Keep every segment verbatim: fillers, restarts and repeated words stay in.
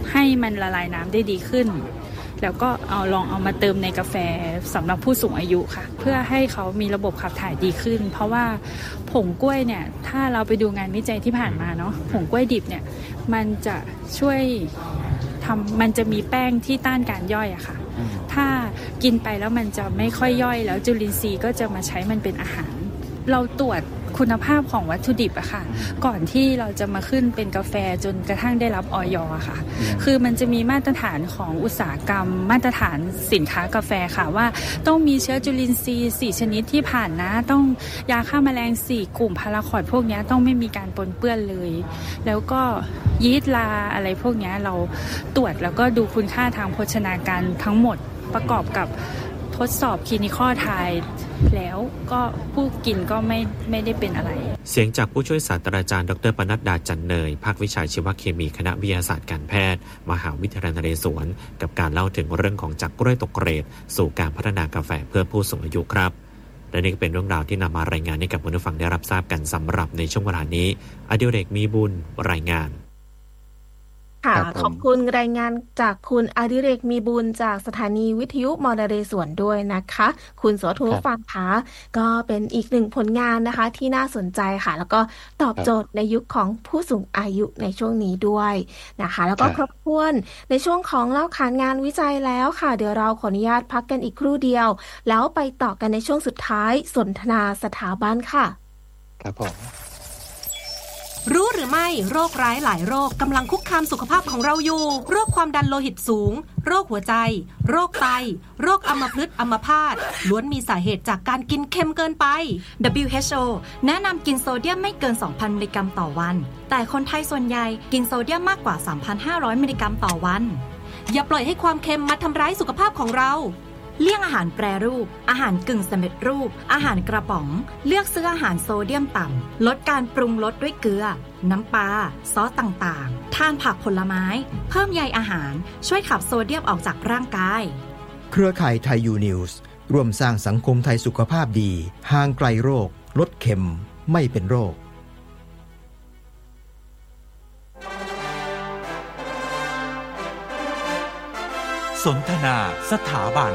ให้มันละลายน้ำได้ดีขึ้นแล้วก็เอาลองเอามาเติมในกาแฟสำหรับผู้สูงอายุค่ะเพื่อให้เขามีระบบขับถ่ายดีขึ้นเพราะว่าผงกล้วยเนี่ยถ้าเราไปดูงานวิจัยที่ผ่านมาเนาะผงกล้วยดิบเนี่ยมันจะช่วยทำมันจะมีแป้งที่ต้านการย่อยอะค่ะถ้ากินไปแล้วมันจะไม่ค่อยย่อยแล้วจุลินทรีย์ก็จะมาใช้มันเป็นอาหารเราตรวจคุณภาพของวัตถุดิบอะค่ะก่อนที่เราจะมาขึ้นเป็นกาแฟจนกระทั่งได้รับอย.อะค่ะคือมันจะมีมาตรฐานของอุตสาหกรรมมาตรฐานสินค้ากาแฟค่ะว่าต้องมีเชื้อจุลินทรีย์สี่ชนิดที่ผ่านนะต้องยาฆ่าแมลงสี่กลุ่มพาราคอร์ดพวกนี้ต้องไม่มีการปนเปื้อนเลยแล้วก็ยีสต์ลาอะไรพวกนี้เราตรวจแล้วก็ดูคุณค่าทางโภชนาการทั้งหมดประกอบกับทดสอบคลินิคอลไทยแล้วก็ผู้กินก็ไม่ไม่ได้เป็นอะไรเสียงจากผู้ช่วยศาสตราจารย์ดรปนัดดาจันเนยภาควิชาชีวเคมีคณะวิทยาศาสตร์การแพทย์มหาวิทยาลัยนเรศวรกับการเล่าถึงเรื่องของจากกล้วยตกเกรดสู่การพัฒนากาแฟเพื่อผู้สูงอายุครับและนี่ก็เป็นเรื่องราวที่นำมารายงานให้กับผู้ฟังได้รับทราบกันสำหรับในช่วงเวลานี้อดิเรกมีบุญรายงานค่ะขอบคุณรายงานจากคุณอดิเรกมีบุญจากสถานีวิทยุมนเรศวรด้วยนะคะคุณโสธุฟังคะก็เป็นอีกหนึ่งผลงานนะคะที่น่าสนใจค่ะแล้วก็ตอบโจทย์ในยุคของผู้สูงอายุในช่วงนี้ด้วยนะคะแล้วก็ครบถ้วนในช่วงของเล่าขานงานวิจัยแล้วค่ะเดี๋ยวเราขออนุญาตพักกันอีกครู่เดียวแล้วไปต่อกันในช่วงสุดท้ายสนทนาสถาบันค่ะครับผมรู้หรือไม่โรคร้ายหลายโรคกำลังคุกคามสุขภาพของเราอยู่โรคความดันโลหิตสูงโรคหัวใจโรคไตโรคอัมพฤกษ์อัมพาตล้วนมีสาเหตุจากการกินเค็มเกินไป ดับเบิลยู เอช โอ แนะนำกินโซเดียมไม่เกิน สองพัน มิลลิกรัมต่อวันแต่คนไทยส่วนใหญ่กินโซเดียมมากกว่า สามพันห้าร้อย มิลลิกรัมต่อวันอย่าปล่อยให้ความเค็มมาทำร้ายสุขภาพของเราเลี่ยงอาหารแปรรูปอาหารกึ่งสำเร็จรูปอาหารกระป๋องเลือกซื้ออาหารโซเดียมต่ำลดการปรุงรสด้วยเกลือน้ำปลาซอสต่างๆทานผักผลไม้เพิ่มใยอาหารช่วยขับโซเดียมออกจากร่างกายเครือข่ายไทยยูนิวส์ร่วมสร้างสังคมไทยสุขภาพดีห่างไกลโรคลดเค็มไม่เป็นโรคสนทนาสถาบัน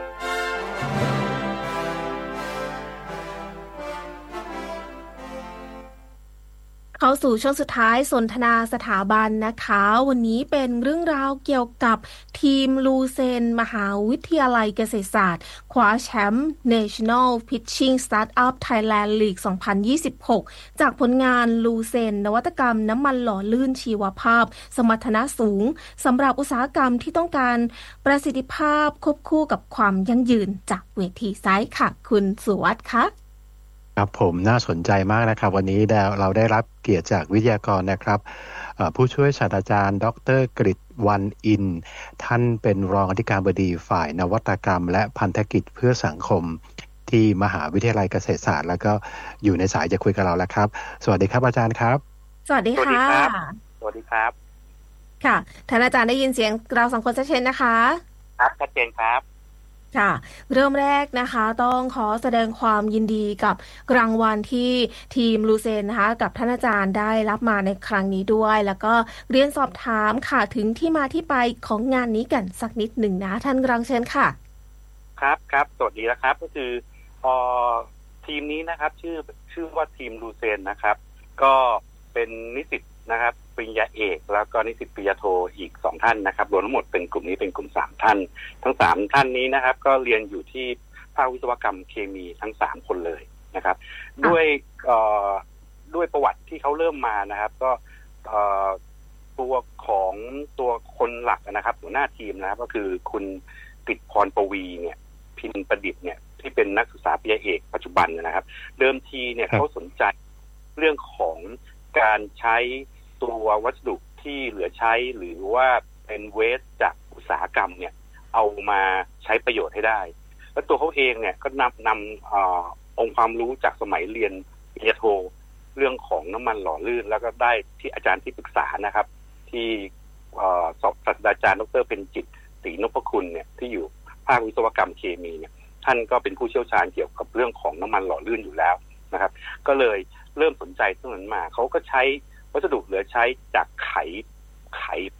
เข้าสู่ช่วงสุดท้ายสนทนาสถาบันนะคะวันนี้เป็นเรื่องราวเกี่ยวกับทีมลูเซนมหาวิทยาลัยเกษตรศาสตร์คว้าแชมป์ National Pitching Startup Thailand League สองพันยี่สิบหกจากผลงานลูเซนนวัตกรรมน้ำมันหล่อลื่นชีวภาพสมรรถนะสูงสำหรับอุตสาหกรรมที่ต้องการประสิทธิภาพควบคู่กับความยั่งยืนจากเวทีไซต์ค่ะคุณสุวัฒน์คะครับผมน่าสนใจมากนะครับวันนี้เราได้รับเกียรติจากวิทยากรนะครับผู้ช่วยศาสตราจารย์ดร.กฤษวรรณอินทร์ท่านเป็นรองอธิการบดีฝ่ายนวัตกรรมและพันธกิจเพื่อสังคมที่มหาวิทยาลัยเกษตรศาสตร์แล้วก็อยู่ในสายจะคุยกับเราแล้วครับสวัสดีครับอาจารย์ครับสวัสดีค่ะสวัสดีครับค่ะท่านอาจารย์ได้ยินเสียงเราสองคนชัดเจนนะคะครับชัดเจนครับค่ะเริ่มแรกนะคะต้องขอแสดงความยินดีกับรางวัลที่ทีมลูเซนนะคะกับท่านอาจารย์ได้รับมาในครั้งนี้ด้วยแล้วก็เรียนสอบถามค่ะถึงที่มาที่ไปของงานนี้กันสักนิดหนึ่งนะท่านรังเชิญค่ะครับครับสวัสดีนะครับก็คือพอทีมนี้นะครับชื่อชื่อว่าทีมลูเซนนะครับก็เป็นนิสิตนะครับปริญญาเอกแล้วก็นิสิตปริญญาโทอีกสองท่านนะครับรวมทั้งหมดเป็นกลุ่มนี้เป็นกลุ่มสามท่านทั้งสามท่านนี้นะครับก็เรียนอยู่ที่ภาควิศวกรรมเคมีทั้งสามคนเลยนะครับด้วยเอ่อด้วยประวัติที่เขาเริ่มมานะครับก็เอ่อตัวของตัวคนหลักนะครับหัวหน้าทีมนะครับก็คือคุณกฤษพรปวีเนี่ยพินประดิษฐ์เนี่ยที่เป็นนักศึกษาปริญญาเอกปัจจุบันนะครับเดิมทีเนี่ยเขาสนใจเรื่องของการใช้ตัววัสดุที่เหลือใช้หรือว่าเป็นเวสต์จากอุตสาหกรรมเนี่ยเอามาใช้ประโยชน์ให้ได้แล้วตัวเขาเองเนี่ยก็นำนำอองค์ความรู้จากสมัยเรียนปริญญาโทเรื่องของน้ำมันหล่อลื่นแล้วก็ได้ที่อาจารย์ที่ปรึกษานะครับที่ศาสตราจารย์ดร.เพ็ญจิตศรีนพคุณเนี่ยที่อยู่ภาควิศวกรรมเคมีเนี่ยท่านก็เป็นผู้เชี่ยวชาญเกี่ยวกับเรื่องของน้ำมันหล่อลื่นอยู่แล้วนะครับก็เลยเริ่มสนใจตรงนั้นมาเขาก็ใช้วัสดุเหลือใช้จากไขไข